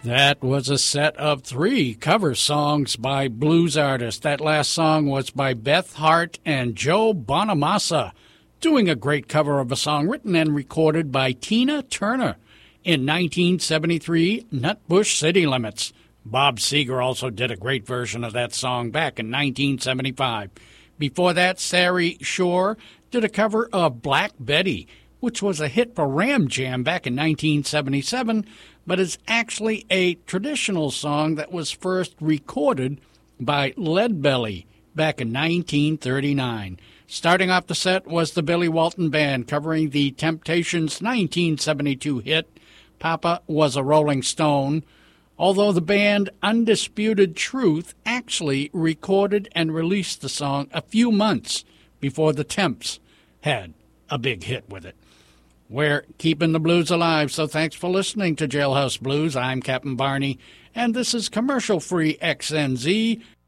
That was a set of 3 cover songs by blues artists. That last song was by Beth Hart and Joe Bonamassa, doing a great cover of a song written and recorded by Tina Turner in 1973, Nutbush City Limits. Bob Seger also did a great version of that song back in 1975. Before that, Sari Shore did a cover of Black Betty, which was a hit for Ram Jam back in 1977, but is actually a traditional song that was first recorded by Leadbelly back in 1939. Starting off the set was the Billy Walton Band covering the Temptations' 1972 hit, Papa Was a Rolling Stone, although the band Undisputed Truth actually recorded and released the song a few months before the Temps had a big hit with it. We're keeping the blues alive, so thanks for listening to Jailhouse Blues. I'm Captain Barney, and this is commercial-free XNZ,